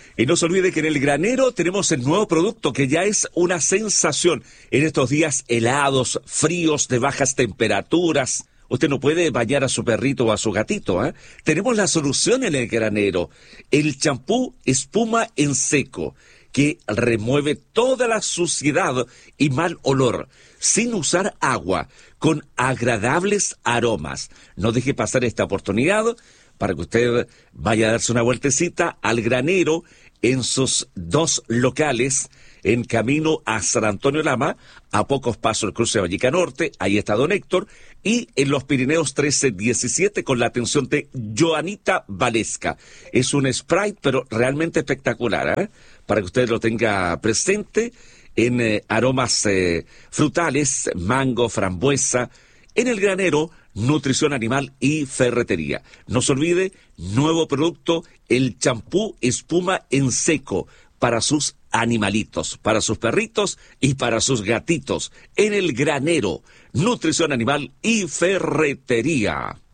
Y no se olvide que en el granero tenemos el nuevo producto que ya es una sensación en estos días helados, fríos, de bajas temperaturas. Usted no puede bañar a su perrito o a su gatito, ¿eh? Tenemos la solución en el granero. El champú espuma en seco, que remueve toda la suciedad y mal olor, sin usar agua, con agradables aromas. No deje pasar esta oportunidad para que usted vaya a darse una vueltecita al granero en sus dos locales, en camino a San Antonio Lama, a pocos pasos del cruce de Valleca Norte, ahí está don Héctor, y en los Pirineos 1317 con la atención de Joanita Valesca. Es un Sprite, pero realmente espectacular, ¿eh? Para que usted lo tenga presente en aromas frutales, mango, frambuesa, en el granero, nutrición animal y ferretería. No se olvide, nuevo producto, el champú espuma en seco para sus animalitos, para sus perritos y para sus gatitos. En el granero, nutrición animal y ferretería.